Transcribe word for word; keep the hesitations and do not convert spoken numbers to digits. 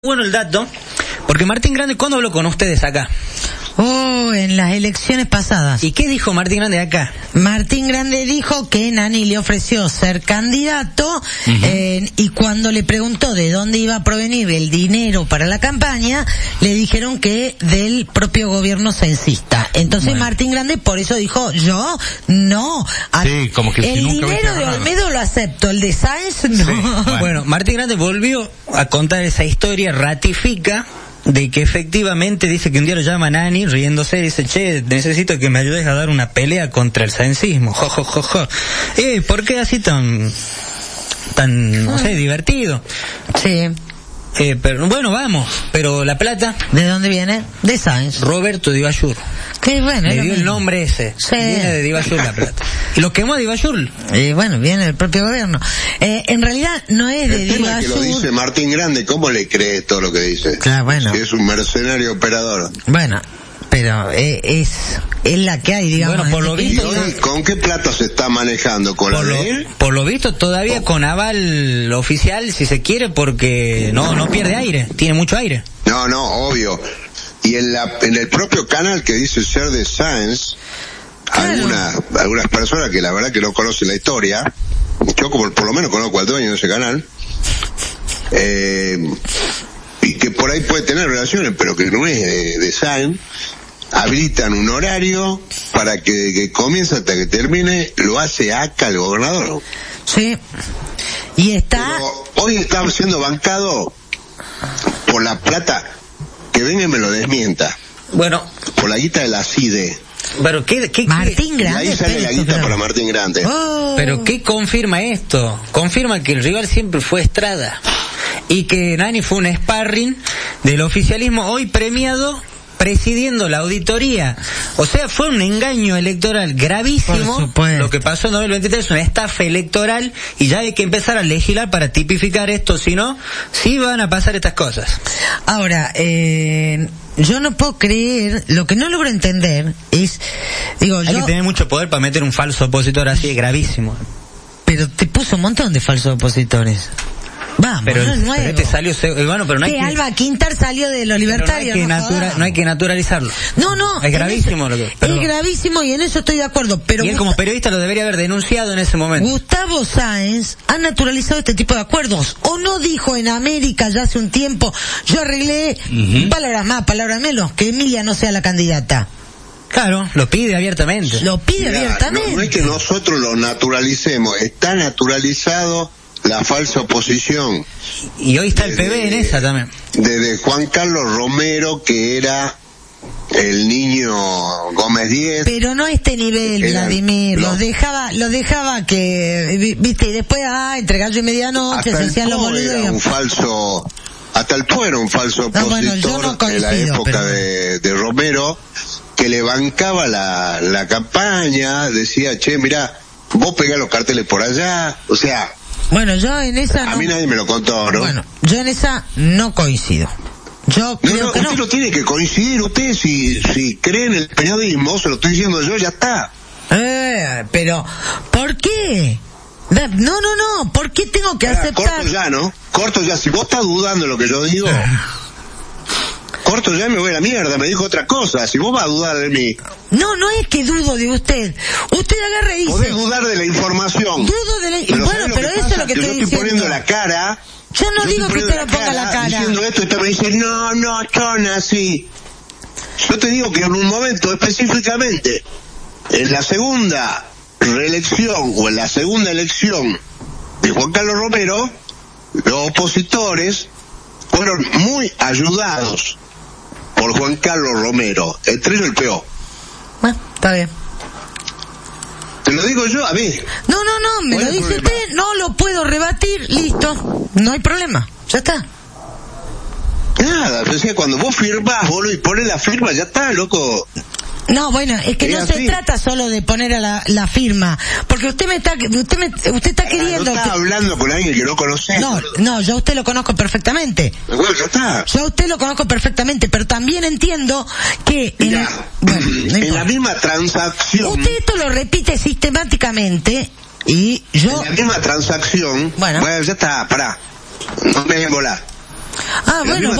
Bueno, el dato, porque Martín Grande, ¿cuándo habló con ustedes acá? Oh, en las elecciones pasadas. ¿Y qué dijo Martín Grande acá? Martín Grande dijo que Nani le ofreció ser candidato, uh-huh. eh, y cuando le preguntó de dónde iba a provenir el dinero para la campaña, le dijeron que del propio gobierno censista. Entonces bueno. Martín Grande por eso dijo, yo no. A, sí, como que el si nunca dinero de Olmedo lo acepto, el de Sáenz no. Sí, bueno. bueno, Martín Grande volvió a contar esa historia, ratifica de que efectivamente dice que un día lo llama Nani riéndose y dice, che, necesito que me ayudes a dar una pelea contra el saencismo, jo, jo, jo, jo. Eh, ¿por qué así tan, tan, no sé, divertido? Sí. Eh, pero bueno, vamos, pero la plata, ¿de dónde viene? De Sáenz. Roberto Di Bajur. Qué bueno. Le dio el nombre ese. Sí. Viene de Di Bajur la plata. Y lo quemó Di Bajur. Y bueno, viene del propio gobierno. Eh, en realidad no es de Di Bajur. El tema que lo dice Martín Grande, ¿cómo le cree todo lo que dice? Claro, bueno. Si es un mercenario operador. Bueno, pero eh, es es la que hay, digamos. Bueno, por lo visto, ¿Y con qué plata se está manejando? ¿Con por la lo, de él? Por lo visto todavía oh. con aval oficial, si se quiere, porque no no pierde aire, tiene mucho aire. No, no, obvio. Y en la en el propio canal que dice ser de Sáenz, claro. algunas algunas personas que la verdad que no conocen la historia, yo como por lo menos conozco al dueño de ese canal, eh, y que por ahí puede tener relaciones, pero que no es de, de Sáenz, habilitan un horario para que, que comience hasta que termine, lo hace acá el gobernador. Sí. Y está... Pero hoy está siendo bancado por la plata, que venga y me lo desmienta. Bueno. Por la guita de la C I D E. Pero qué, qué, Martín qué, Grande. Y ahí sale la guita pero... para Martín Grande. Oh. Pero ¿qué confirma esto? Confirma que el rival siempre fue Estrada. Y que Nani fue un sparring del oficialismo hoy premiado presidiendo la auditoría. O sea, fue un engaño electoral gravísimo. Lo que pasó en dos mil veintitrés es una estafa electoral y ya hay que empezar a legislar para tipificar esto, si no, sí van a pasar estas cosas. Ahora, eh, yo no puedo creer, lo que no logro entender es, digo, hay yo... que tener mucho poder para meter un falso opositor así, es gravísimo. Pero te puso un montón de falsos opositores. Vamos, pero, no es nuevo. Pero este salió, bueno, pero no hay que... que... Alba Quintar salió de los libertarios. No hay, que no, natura, no hay que naturalizarlo. No, no. Es gravísimo eso, lo que... Pero... Es gravísimo y en eso estoy de acuerdo. Pero y él Gust... como periodista lo debería haber denunciado en ese momento. Gustavo Sáenz ha naturalizado este tipo de acuerdos. ¿O no dijo en América ya hace un tiempo, yo arreglé, uh-huh. palabras más, palabras menos, que Emilia no sea la candidata? Claro, lo pide abiertamente. Lo pide Mirá, abiertamente. No, no es que nosotros lo naturalicemos, está naturalizado la falsa oposición. Y hoy está el P B en esa también. Desde Juan Carlos Romero, que era el niño Gómez Díez. Pero no a este nivel, Vladimir. Los dejaba, los dejaba que, viste, y después, ah, entre gallo y medianoche se hacían los boludos. Era un falso, hasta el P O era un falso opositor, no, bueno, yo no coincido, en la época pero... de, de Romero, que le bancaba la, la campaña, decía, che, mirá, vos pegás los carteles por allá, o sea... Bueno, yo en esa A no... mí nadie me lo contó, ¿no? Bueno, yo en esa no coincido. Yo no, creo no, que usted no. no tiene que coincidir, usted si, si cree en el periodismo, se lo estoy diciendo yo, ya está. Eh, pero, ¿por qué? No, no, no, ¿por qué tengo que Ahora, aceptar? Corto ya, ¿no? Corto ya, si vos estás dudando de lo que yo digo... Corto ya, me voy a la mierda, me dijo otra cosa, si vos vas a dudar de mí. No, no es que dudo de usted. Usted agarra y dice... Podés dudar de la información. Dudo de la... Pero bueno, pero eso es lo que, que estoy yo estoy diciendo. poniendo la cara... Yo no digo que usted no ponga la cara. Diciendo esto, usted me dice, no, no, son así. Yo te digo que en un momento específicamente, en la segunda reelección, o en la segunda elección de Juan Carlos Romero, los opositores fueron muy ayudados por Juan Carlos Romero, entre ellos el P O. Bueno, está bien. Te lo digo yo, a mí. No, no, no, me lo dice usted, no lo puedo rebatir, listo, no hay problema, ya está. Nada, o sea, cuando vos firmás, boludo, y pones la firma, ya está, loco. No, bueno, es que es no así. Se trata solo de poner a la, la firma, porque usted me está, usted me, usted está queriendo. No está que... hablando con alguien que no conoce. No, no, yo a usted lo conozco perfectamente. Bueno, ya está. Yo a usted lo conozco perfectamente, pero también entiendo que en, Mirá, el, bueno, no en la misma transacción. Usted esto lo repite sistemáticamente y yo. En la misma transacción. Bueno, bueno ya está, pará. No me dejen volar. Ah, la bueno, misma